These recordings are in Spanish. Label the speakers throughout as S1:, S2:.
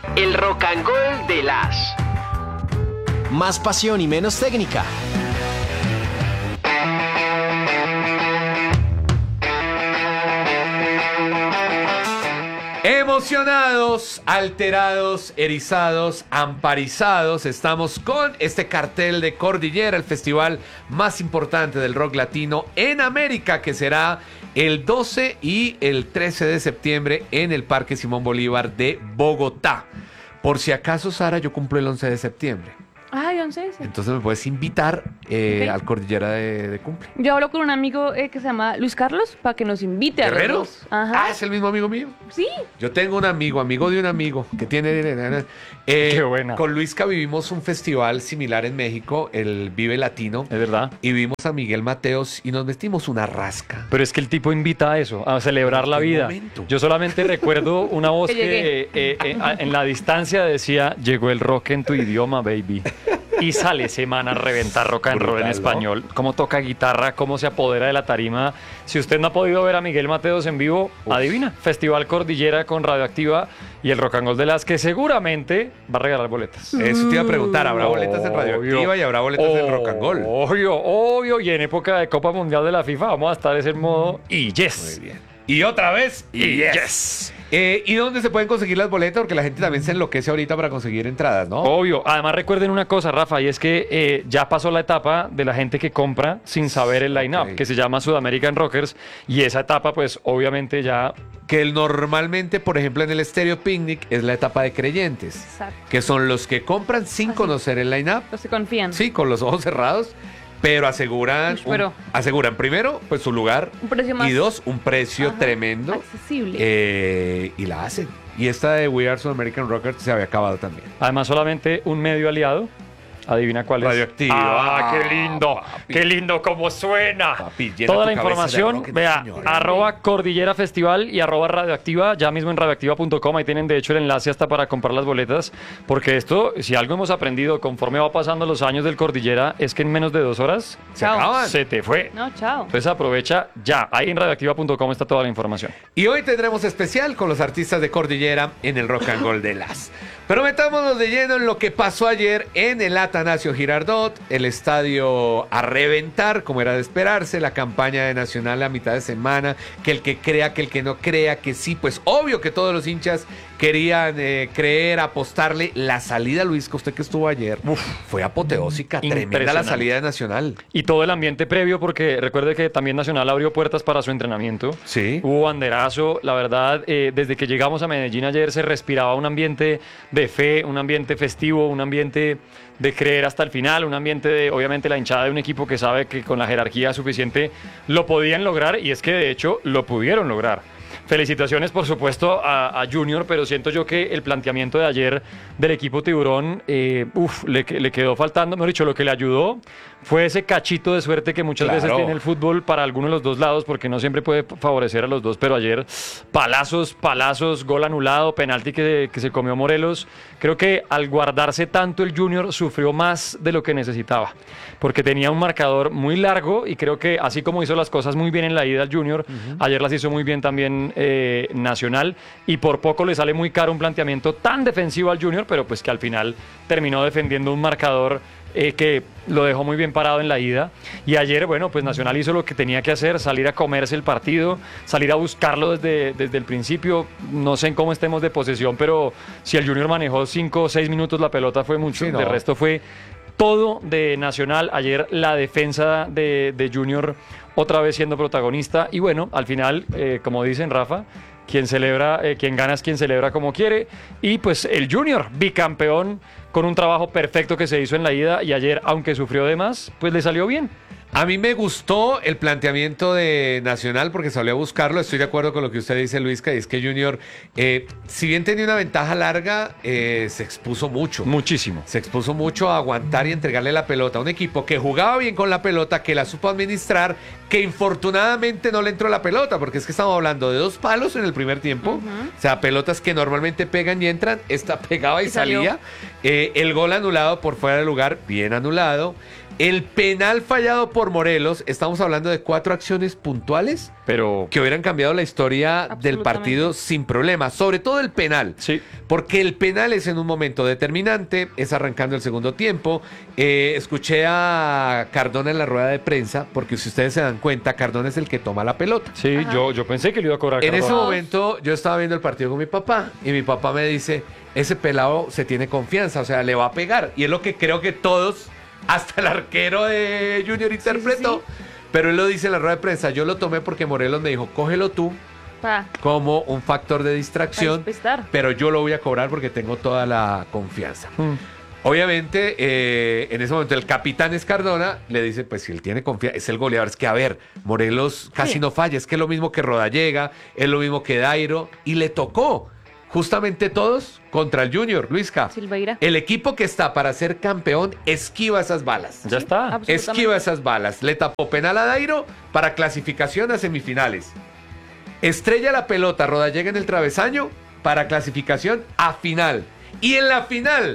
S1: El Rock and Roll de las.
S2: Más pasión y menos técnica.
S3: Emocionados, alterados, erizados, amparizados, estamos con este cartel de Cordillera, el festival más importante del rock latino en América, que será el 12 y el 13 de septiembre en el Parque Simón Bolívar de Bogotá. Por si acaso, Sara, yo cumplo el 11 de septiembre.
S4: Ay, 11. Sí.
S3: Entonces me puedes invitar al Cordillera de cumple.
S4: Yo hablo con un amigo que se llama Luis Carlos para que nos invite a
S3: ¿Guerrero?
S4: los dos. Ajá.
S3: Ah, es el mismo amigo mío.
S4: Sí.
S3: Yo tengo un amigo de un amigo que tiene...
S5: Qué buena.
S3: Con Luisca vivimos un festival similar en México, el Vive Latino.
S5: Es verdad.
S3: Y vimos a Miguel Mateos y nos metimos una rasca.
S5: Pero es que el tipo invita a eso, a celebrar la vida.
S3: Momento.
S5: Yo solamente recuerdo una voz
S4: Que
S5: que en la distancia decía: llegó el rock en tu idioma, baby. Y sale semana a reventar rock and roll en
S3: Brutal, ¿no?
S5: español. Cómo toca guitarra, cómo se apodera de la tarima. Si usted no ha podido ver a Miguel Mateos en vivo, adivina. Festival Cordillera con Radioactiva y el Rock and Roll de las, que seguramente va a regalar boletas.
S3: Eso te iba a preguntar, ¿habrá boletas en Radioactiva y habrá boletas en Rock and Roll?
S5: Obvio. Y en época de Copa Mundial de la FIFA vamos a estar en ese modo y yes.
S3: Muy bien. Y otra vez,
S5: Y yes.
S3: ¿Y dónde se pueden conseguir las boletas? Porque la gente también se enloquece ahorita para conseguir entradas, ¿no?
S5: Obvio. Además, recuerden una cosa, Rafa, y es que ya pasó la etapa de la gente que compra sin saber el line-up,
S3: Ok.
S5: que se llama Sudamerican Rockers, y esa etapa, pues, obviamente ya...
S3: Que normalmente, por ejemplo, en el Stereo Picnic es la etapa de creyentes.
S4: Exacto.
S3: Que son los que compran sin conocer el line-up.
S4: Los que confían.
S3: Sí, con los ojos cerrados, pero aseguran,
S4: Uy, pero-
S3: aseguran primero, pues su lugar,
S4: Un precio más-
S3: y dos, un precio
S4: Ajá,
S3: tremendo,
S4: accesible.
S3: y la hacen. Y esta de We Are South American Rockers se había acabado también.
S5: Además, solamente un medio aliado. Adivina cuál es.
S3: Radioactiva.
S5: ¡Ah, qué lindo!
S3: Papi.
S5: ¡Qué lindo cómo suena!
S3: Papi, llena
S5: Toda
S3: tu
S5: la
S3: cabeza de
S5: información,
S3: rock,
S5: vea,
S3: señor.
S5: @Cordillera Festival y @Radioactiva, ya mismo en radioactiva.com. Ahí tienen, de hecho, el enlace hasta para comprar las boletas. Porque esto, si algo hemos aprendido conforme va pasando los años del Cordillera, es que en menos de 2 horas
S3: Se
S4: Chao.
S3: acaban.
S5: se te fue.
S4: No, chao.
S5: Entonces aprovecha ya. Ahí en radioactiva.com está toda la información.
S3: Y hoy tendremos especial con los artistas de Cordillera en el Rock and Roll de las. Pero metámonos de lleno en lo que pasó ayer en el Atanasio Girardot, el estadio a reventar, como era de esperarse, la campaña de Nacional a mitad de semana, que el que crea, que el que no crea, que sí, pues obvio que todos los hinchas querían creer, apostarle. La salida, Luis, que usted que estuvo ayer, fue apoteósica, tremenda la
S5: Impresionante.
S3: salida de Nacional.
S5: Y todo el ambiente previo, porque recuerde que también Nacional abrió puertas para su entrenamiento.
S3: Sí.
S5: Hubo banderazo, la verdad, desde que llegamos a Medellín ayer se respiraba un ambiente de fe, un ambiente festivo, un ambiente de creer hasta el final, un ambiente de, obviamente, la hinchada de un equipo que sabe que con la jerarquía suficiente lo podían lograr, y es que de hecho lo pudieron lograr. Felicitaciones, por supuesto, a Junior, pero siento yo que el planteamiento de ayer del equipo Tiburón, le quedó faltando, mejor dicho, lo que le ayudó fue ese cachito de suerte que muchas
S3: Claro.
S5: veces tiene el fútbol para algunos de los dos lados, porque no siempre puede favorecer a los dos, pero ayer palazos, gol anulado, penalti que se comió Morelos. Creo que al guardarse tanto el Junior sufrió más de lo que necesitaba, porque tenía un marcador muy largo y creo que así como hizo las cosas muy bien en la ida al Junior, ayer las hizo muy bien también Nacional, y por poco le sale muy caro un planteamiento tan defensivo al Junior, pero pues que al final terminó defendiendo un marcador que lo dejó muy bien parado en la ida. Y ayer, bueno, pues Nacional hizo lo que tenía que hacer, salir a comerse el partido, salir a buscarlo desde el principio. No sé en cómo estemos de posesión, pero si el Junior manejó 5 o 6 minutos la pelota fue mucho.
S3: Sí, no.
S5: De resto fue todo de Nacional. Ayer la defensa de Junior otra vez siendo protagonista. Y bueno, al final, como dicen, Rafa, quien celebra, quien gana es quien celebra como quiere. Y pues el Junior, bicampeón, con un trabajo perfecto que se hizo en la ida, y ayer, aunque sufrió de más, pues le salió bien.
S3: A mí me gustó el planteamiento de Nacional porque salió a buscarlo. Estoy de acuerdo con lo que usted dice, Luisca, y es que Junior, si bien tenía una ventaja larga, se expuso mucho.
S5: Muchísimo.
S3: Se expuso mucho a aguantar y entregarle la pelota a un equipo que jugaba bien con la pelota, que la supo administrar, que infortunadamente no le entró la pelota, porque es que estamos hablando de 2 palos en el primer tiempo. O sea, pelotas que normalmente pegan y entran, esta pegaba y
S4: Y salió.
S3: salía. El gol anulado por fuera de lugar, bien anulado. El penal fallado por Morelos, estamos hablando de 4 acciones puntuales
S5: Pero
S3: que hubieran cambiado la historia del
S4: Absolutamente.
S3: partido sin problema, sobre todo el penal.
S5: sí,
S3: Porque el penal es en un momento determinante, es arrancando el segundo tiempo. Escuché a Cardona en la rueda de prensa, porque si ustedes se dan cuenta, Cardona es el que toma la pelota.
S5: sí, yo pensé que le iba a cobrar
S3: En ese
S5: Cardona.
S3: momento yo estaba viendo el partido con mi papá y mi papá me dice, ese pelado se tiene confianza, o sea, le va a pegar. Y es lo que creo que todos, hasta el arquero de Junior interpretó. Pero él lo dice en la rueda de prensa, yo lo tomé porque Morelos me dijo, cógelo tú
S4: Pa,
S3: como un factor de distracción,
S4: Pa despistar.
S3: pero yo lo voy a cobrar porque tengo toda la confianza.
S5: Mm.
S3: Obviamente, en ese momento el capitán es Cardona, le dice, pues si él tiene confianza, es el goleador, es que a ver, Morelos casi
S4: Sí.
S3: no falla, es que es lo mismo que Rodallega, es lo mismo que Dairo, y le tocó justamente todos contra el Junior, Luisca.
S4: Silveira.
S3: El equipo que está para ser campeón esquiva esas balas.
S5: Ya está.
S4: absolutamente.
S3: Esquiva esas balas. Le tapó penal a Dairo para clasificación a semifinales. Estrella la pelota, Rodallega en el travesaño para clasificación a final. Y en la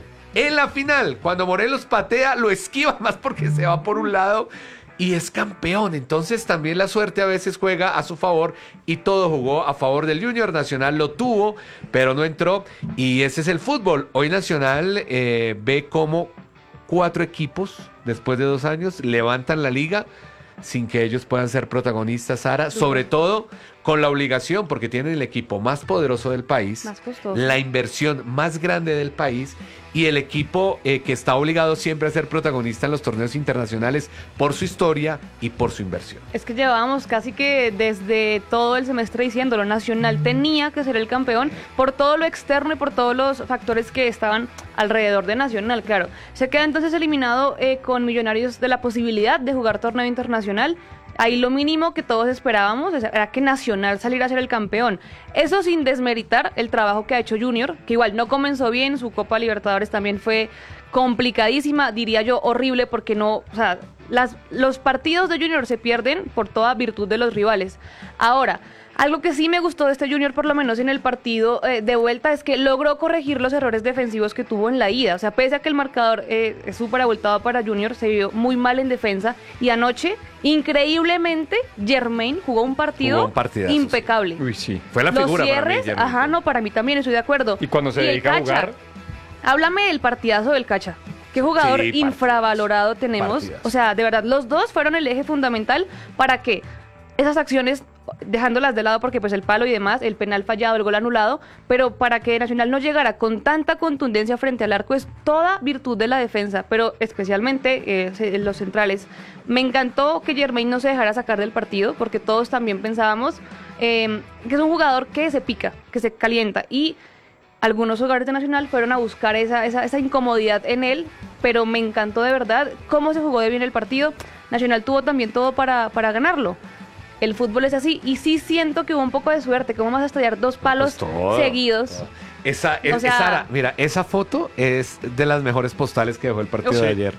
S3: final, cuando Morelos patea, lo esquiva más porque se va por un lado y es campeón. Entonces también la suerte a veces juega a su favor y todo jugó a favor del Junior. Nacional lo tuvo, pero no entró y ese es el fútbol. Hoy Nacional ve cómo 4 equipos, después de 2 años, levantan la liga sin que ellos puedan ser protagonistas, Sara, sobre todo con la obligación, porque tienen el equipo más poderoso del país,
S4: Más costoso.
S3: la inversión más grande del país y el equipo que está obligado siempre a ser protagonista en los torneos internacionales por su historia y por su inversión.
S4: Es que llevábamos casi que desde todo el semestre diciéndolo, Nacional tenía que ser el campeón por todo lo externo y por todos los factores que estaban alrededor de Nacional, claro. Se queda entonces eliminado con Millonarios de la posibilidad de jugar torneo internacional. Ahí lo mínimo que todos esperábamos era que Nacional saliera a ser el campeón. Eso sin desmeritar el trabajo que ha hecho Junior, que igual no comenzó bien, su Copa Libertadores también fue complicadísima, diría yo horrible, porque no, o sea, los partidos de Junior se pierden por toda virtud de los rivales. Ahora, algo que sí me gustó de este Junior, por lo menos en el partido de vuelta, es que logró corregir los errores defensivos que tuvo en la ida. O sea, pese a que el marcador es súper abultado para Junior, se vio muy mal en defensa. Y anoche, increíblemente, Jermaine jugó un partido
S3: Jugó un partidazo,
S4: impecable.
S5: Uy, sí.
S3: Fue la
S4: Los
S3: figura para mí,
S4: cierres,
S3: Jeremy.
S4: ajá, no, para mí también estoy de acuerdo.
S5: Y cuando se
S4: el
S5: dedica a
S4: Cacha,
S5: jugar,
S4: háblame del partidazo del Cacha. Qué jugador
S3: Sí, partidazo.
S4: infravalorado tenemos.
S3: Partidazo.
S4: O sea, de verdad, los dos fueron el eje fundamental para que esas acciones, dejándolas de lado porque pues el palo y demás, el penal fallado, el gol anulado, pero para que Nacional no llegara con tanta contundencia frente al arco es toda virtud de la defensa, pero especialmente los centrales. Me encantó que Jermaine no se dejara sacar del partido porque todos también pensábamos que es un jugador que se pica, que se calienta y algunos jugadores de Nacional fueron a buscar esa incomodidad en él, pero me encantó de verdad cómo se jugó de bien el partido. Nacional tuvo también todo para ganarlo. El fútbol es así y sí siento que hubo un poco de suerte. ¿Cómo vas a estallar 2 palos
S3: Pues todo.
S4: seguidos? O sea-
S3: Sara, mira, esa foto es de las mejores postales que dejó el partido
S5: Sí.
S3: de ayer.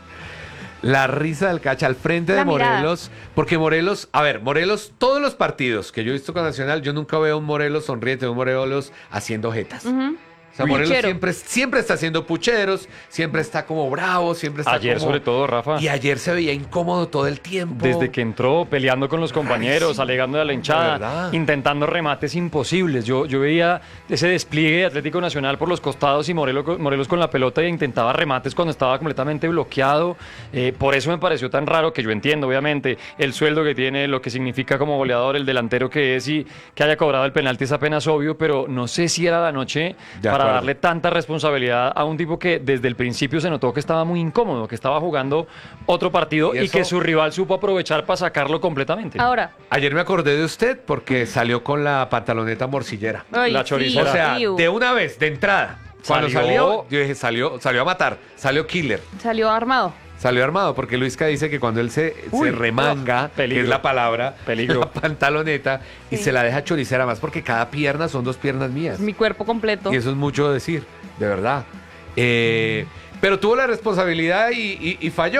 S3: La risa del Cacha al frente de
S4: La mirada.
S3: Morelos, porque Morelos, a ver, Morelos, todos los partidos que yo he visto con Nacional, yo nunca veo a un Morelos sonriente, un Morelos haciendo jetas.
S4: Ujú.
S3: O sea, Morelos
S4: Puchero.
S3: siempre está haciendo pucheros, siempre está como bravo, siempre está
S5: ayer
S3: como...
S5: sobre todo, Rafa.
S3: Y ayer se veía incómodo todo el tiempo.
S5: Desde que entró peleando con los compañeros,
S3: Rarísimo.
S5: alegando a la
S3: De
S5: hinchada,
S3: verdad.
S5: intentando remates imposibles. Yo veía ese despliegue de Atlético Nacional por los costados y Morelos con la pelota e intentaba remates cuando estaba completamente bloqueado. Por eso me pareció tan raro, que yo entiendo obviamente el sueldo que tiene, lo que significa como goleador, el delantero que es y que haya cobrado el penalti es apenas obvio, pero no sé si era la noche
S3: De
S5: para
S3: acuerdo.
S5: darle tanta responsabilidad a un tipo que desde el principio se notó que estaba muy incómodo, que estaba jugando otro partido
S3: Y
S5: y
S3: eso-
S5: que su rival supo aprovechar para sacarlo completamente.
S4: Ahora,
S3: Ayer me acordé de usted porque salió con la pantaloneta morcillera.
S4: ay,
S5: La
S4: sí,
S5: choricera.
S3: O sea,
S4: iu.
S3: de una vez, de entrada. Cuando
S5: Salió-
S3: salió, yo dije, salió a matar, salió killer,
S4: Salió armado.
S3: salió armado, porque Luisca dice que cuando él se
S5: Uy,
S3: remanga,
S5: peligro.
S3: que es la palabra,
S5: Peligro.
S3: la pantaloneta, y
S4: Sí.
S3: se la deja choricera más, porque cada pierna son 2 piernas mías.
S4: Mi cuerpo completo.
S3: Y eso es mucho decir, de verdad. Pero tuvo la responsabilidad y falló.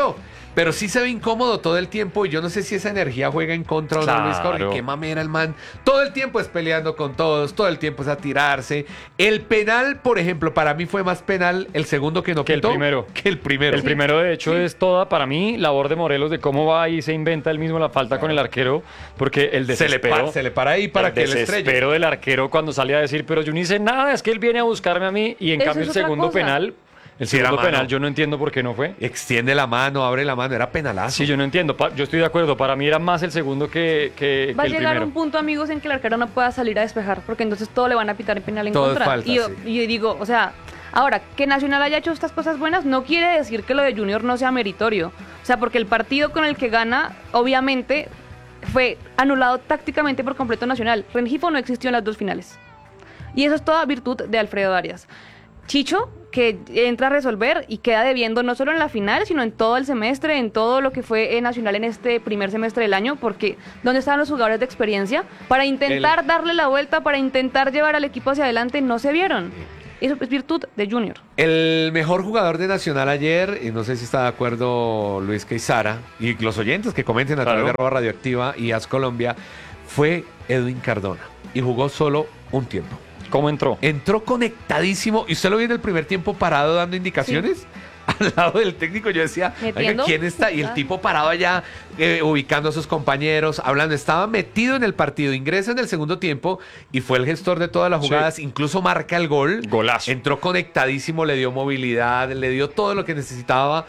S3: pero sí se ve incómodo todo el tiempo y yo no sé si esa energía juega en contra o no, Luis, porque
S5: Claro.
S3: qué mamera el man. Todo el tiempo es peleando con todos, todo el tiempo es a tirarse. El penal, por ejemplo, para mí fue más penal el segundo que no
S5: Que el
S3: pitó
S5: primero.
S3: que el primero.
S5: El primero, de hecho, es toda, para mí, labor de Morelos de cómo va y se inventa él mismo la falta con el arquero, porque el desespero...
S3: se le para ahí para que él estrelle.
S5: desespero del arquero cuando sale a decir, pero yo no hice nada, es que él viene a buscarme a mí, y en
S4: Eso
S5: cambio
S4: es
S5: el
S4: otra
S5: segundo
S4: cosa.
S5: penal, el
S3: Sí, era
S5: segundo penal
S3: mano.
S5: yo no entiendo por qué no fue.
S3: Extiende la mano, abre la mano, era penalazo.
S5: Sí, yo no entiendo, yo estoy de acuerdo, para mí era más el segundo que
S4: Va a
S5: el
S4: llegar
S5: primero.
S4: un punto, amigos, en que el arquero no pueda salir a despejar, porque entonces todo le van a pitar en penal en
S3: Todo es
S4: contra.
S3: falta,
S4: y yo,
S3: sí.
S4: y yo digo, o sea, ahora, que Nacional haya hecho estas cosas buenas no quiere decir que lo de Junior no sea meritorio. O sea, porque el partido con el que gana, obviamente, fue anulado tácticamente por completo Nacional. Rengifo no existió en las dos finales. Y eso es toda virtud de Alfredo Arias. Chicho, que entra a resolver y queda debiendo no solo en la final, sino en todo el semestre, en todo lo que fue Nacional en este primer semestre del año, porque ¿dónde estaban los jugadores de experiencia? Para intentar darle la vuelta, para intentar llevar al equipo hacia adelante, no se vieron. Eso es virtud de Junior.
S3: El mejor jugador de Nacional ayer, y no sé si está de acuerdo Luis Queizara, y los oyentes que comenten a través de
S5: Claro.
S3: @radioactiva y As Colombia, fue Edwin Cardona. Y jugó solo un tiempo.
S5: ¿Cómo entró?
S3: Entró conectadísimo, y usted lo vio en el primer tiempo parado dando indicaciones. Al lado del técnico yo decía, oiga,
S4: Metiendo.
S3: ¿quién está? Y el tipo parado allá, ubicando a sus compañeros, hablando, estaba metido en el partido, ingresa en el segundo tiempo y fue el gestor de todas las jugadas, incluso marca el gol.
S5: Golazo.
S3: Entró conectadísimo, le dio movilidad, le dio todo lo que necesitaba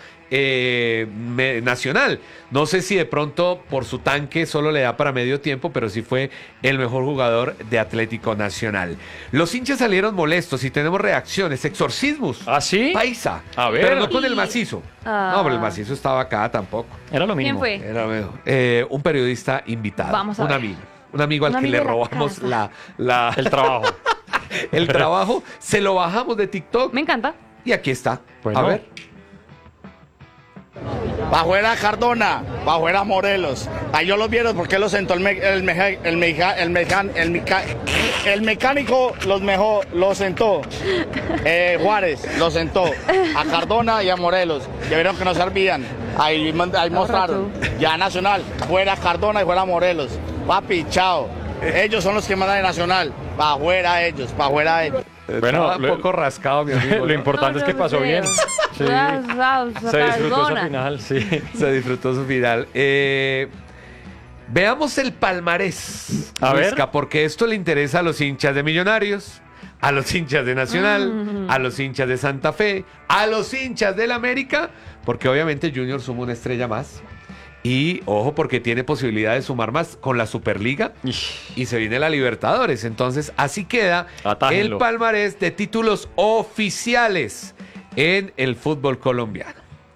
S3: Nacional. No sé si de pronto por su tanque solo le da para medio tiempo, pero sí fue el mejor jugador de Atlético Nacional. Los hinchas salieron molestos y tenemos reacciones, exorcismos.
S5: ¿Ah, sí?
S3: Paisa.
S5: A ver.
S3: Pero no con el
S4: Y-
S3: macizo.
S4: Ah.
S3: No, pero el macizo estaba acá tampoco.
S5: Era lo
S4: ¿Quién
S5: mínimo.
S4: fue?
S3: Era un periodista invitado.
S4: Vamos a
S3: un
S4: ver.
S3: amigo. Un amigo al
S4: Un
S3: que
S4: amigo
S3: le
S4: de la
S3: robamos
S4: casa.
S5: El trabajo.
S3: el trabajo. Se lo bajamos de TikTok
S4: Me encanta.
S3: y aquí está.
S5: Bueno.
S3: A ver.
S6: Pa' afuera Cardona, pa' afuera Morelos. Ahí yo los vieron porque los sentó el mecánico, los sentó. Juárez los sentó. A Cardona y a Morelos. Ya vieron que no servían. Ahí mostraron. Ya Nacional, fuera Cardona y fuera Morelos. Papi, chao. Ellos son los que mandan de Nacional. Pa' afuera ellos, pa' afuera ellos.
S5: Bueno,
S3: Estaba un poco rascado, mi amigo.
S5: Lo
S3: ¿no?
S5: importante es que pasó bien. Sí. Se disfrutó su final, sí.
S3: Se disfrutó su final. Veamos el palmarés,
S5: A ver.
S3: Luisca, porque esto le interesa a los hinchas de Millonarios, a los hinchas de Nacional, a los hinchas de Santa Fe, a los hinchas del América, porque obviamente Junior suma una estrella más. Y ojo, porque tiene posibilidad de sumar más con la Superliga y se viene la Libertadores. Entonces, así queda
S5: Atájenlo.
S3: el palmarés de títulos oficiales en el fútbol colombiano.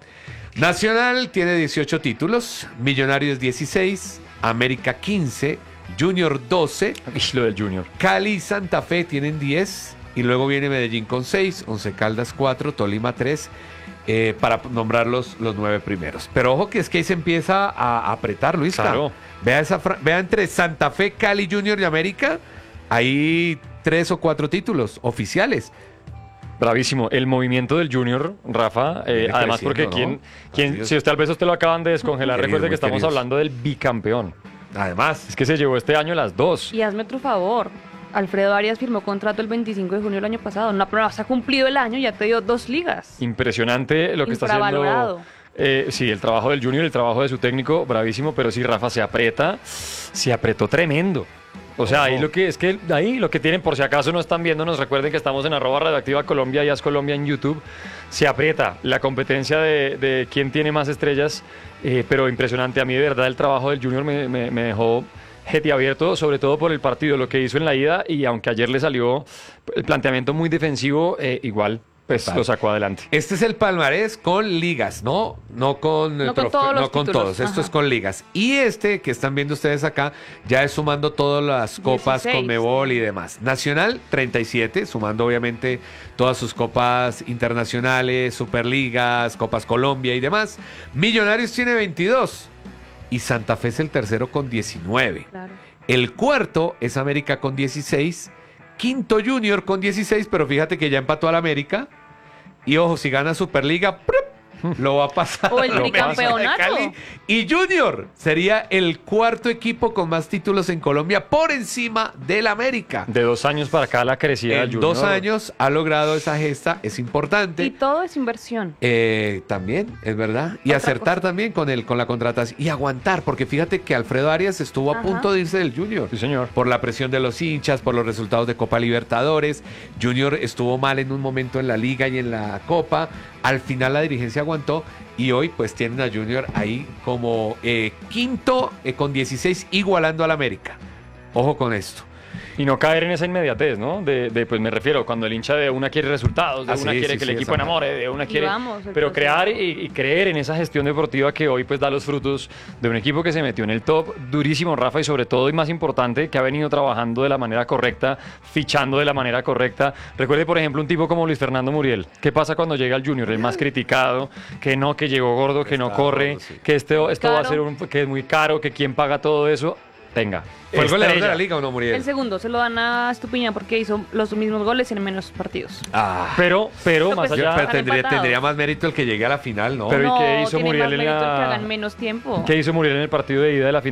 S3: Nacional tiene 18 títulos, Millonarios 16, América 15, Junior 12,
S5: Lo del Junior.
S3: Cali y Santa Fe tienen 10 y luego viene Medellín con 6, Once Caldas 4, Tolima 3, para nombrar los 9 primeros. Pero ojo que es que ahí se empieza a apretar, Luis.
S5: Claro.
S3: Vea entre Santa Fe, Cali, Junior y América, hay 3 o 4 títulos oficiales.
S5: Bravísimo. El movimiento del Junior, Rafa,
S3: Viene
S5: además porque
S3: creciendo, ¿no?
S5: si tal vez usted lo acaban de descongelar,
S3: Queridos,
S5: recuerde
S3: muy
S5: que estamos
S3: queridos.
S5: hablando del bicampeón.
S3: Además,
S5: Es que se llevó este año las dos.
S4: Y hazme otro favor. Alfredo Arias firmó contrato el 25 de junio del año pasado. No, pero se ha cumplido el año, ya te dio 2 ligas.
S5: Impresionante lo que está haciendo.
S4: Infravalorado.
S5: Sí, el trabajo del Junior, el trabajo de su técnico, bravísimo, pero sí, Rafa, se apretó tremendo. O sea, ahí lo que tienen, por si acaso no están viéndonos, recuerden que estamos en @radioactiva Colombia y As Colombia en YouTube. Se aprieta la competencia de quién tiene más estrellas, pero impresionante. A mí, de verdad, el trabajo del Junior me dejó abierto, sobre todo por el partido, lo que hizo en la ida, y aunque ayer le salió el planteamiento muy defensivo, igual, pues
S3: Vale.
S5: lo sacó adelante.
S3: este es el palmarés con ligas, no con
S4: No con todos los
S3: no con
S4: títulos,
S3: todos. Esto
S4: ajá.
S3: es con ligas. Y este que están viendo ustedes acá ya es sumando todas las copas
S4: 16.
S3: Conmebol y demás. Nacional 37, sumando obviamente todas sus copas internacionales, Superligas, Copas Colombia y demás. Millonarios tiene 22 y Santa Fe es el tercero con 19.
S4: Claro.
S3: El cuarto es América con 16. Quinto Junior con 16, pero fíjate que ya empató al América. Y ojo, si gana Superliga, ¡prup! lo va a pasar.
S4: O el
S3: lo va a pasar de
S4: tricampeonato.
S3: Cali. Y Junior sería el cuarto equipo con más títulos en Colombia por encima del América.
S5: De 2 años para acá la crecida
S3: En
S5: del
S3: 2
S5: Junior.
S3: años ha logrado esa gesta, es importante.
S4: Y todo es inversión.
S3: También, es verdad. Y
S4: Otra
S3: acertar
S4: cosa.
S3: también con la contratación. Y aguantar, porque fíjate que Alfredo Arias estuvo a
S4: Ajá.
S3: punto de irse del Junior.
S5: Sí, señor.
S3: Por la presión de los hinchas, por los resultados de Copa Libertadores. Junior estuvo mal en un momento en la Liga y en la Copa. Al final la dirigencia aguantó. Y hoy pues tienen a Junior ahí como quinto con 16, igualando al América. Ojo con esto.
S5: Y no caer en esa inmediatez, ¿no? Pues me refiero, cuando el hincha de una quiere resultados, de
S3: Ah,
S5: una
S3: sí,
S5: quiere
S3: sí,
S5: que
S3: sí,
S5: el equipo
S3: esa
S5: enamore, de una
S4: Y
S5: quiere...
S4: vamos, el
S5: pero
S4: proceso.
S5: crear y creer en esa gestión deportiva que hoy pues da los frutos de un equipo que se metió en el top durísimo, Rafa, y sobre todo, y más importante, que ha venido trabajando de la manera correcta, fichando de la manera correcta. Recuerde, por ejemplo, un tipo como Luis Fernando Muriel. ¿Qué pasa cuando llega al Junior? El más criticado, que no, que llegó gordo, que no
S3: Está
S5: corre,
S3: gordo, sí.
S5: que esto va a
S4: Caro.
S5: ser que es muy caro, que quién paga todo eso. Tenga.
S3: ¿Fue el goleador de
S5: Estrella.
S3: la Liga o no, Muriel?
S4: El segundo se lo dan a Estupiñán porque hizo los mismos goles en menos partidos.
S3: Ah,
S5: Pero más
S4: pues,
S5: allá...
S3: pero
S4: están
S3: tendría,
S4: empatados.
S3: tendría más mérito el que llegue a la final, ¿no?
S5: Pero ¿y
S4: no,
S5: qué hizo
S4: tiene
S5: Muriel
S4: más
S5: en
S4: mérito
S5: la-
S4: que hagan menos tiempo.
S5: ¿Qué hizo Muriel en el partido de ida de la final?